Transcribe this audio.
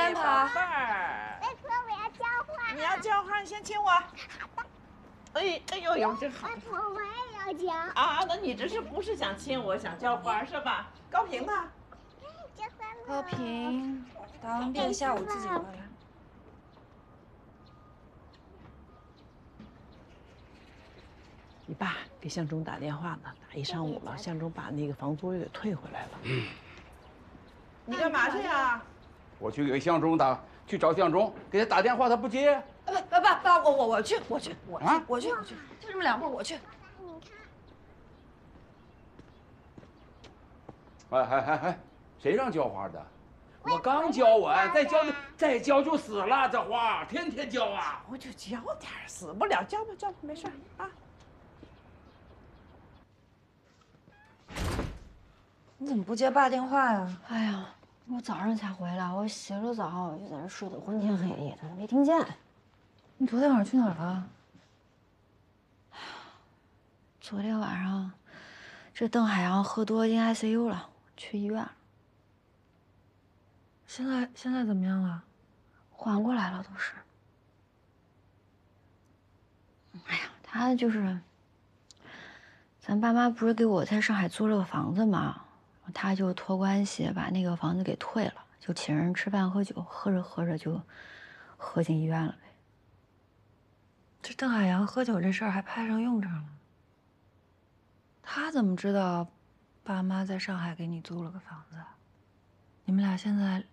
先跑。 宝贝儿， 外婆，我要交换。 你要交换，先亲我。好的。哎呦呦，真好。 外婆，我也要交。 啊，那你这是不是想亲我，想交换是吧？高平呢？ 交换了。 高平，打完便下午自己回来。 你爸给向忠打电话呢，打一上午了，向忠把那个房租又给退回来了。你干嘛去呀？ 我去给向忠打，去找向忠，给他打电话，他不接。 爸，我去，就这么2步，我去。 你看。 哎，谁让浇花的？我刚浇完，再浇就死了。这花天天浇啊！ 我就浇点儿，死不了，浇吧，没事啊。 你怎么不接爸电话呀？ 哎呀，我早上才回来，我洗了澡就在这睡得昏天黑地的，没听见。 你昨天晚上去哪儿了？ 昨天晚上，这邓海洋喝多进 ICU 了，去医院了。 现在怎么样了？ 缓过来了，都是。哎呀，他就是，咱爸妈不是给我在上海租了个房子吗？他就托关系把那个房子给退了，就请人吃饭喝酒，喝着就喝进医院了呗。 这邓海洋喝酒这事儿还派上用场了。他怎么知道爸妈在上海给你租了个房子？你们俩现在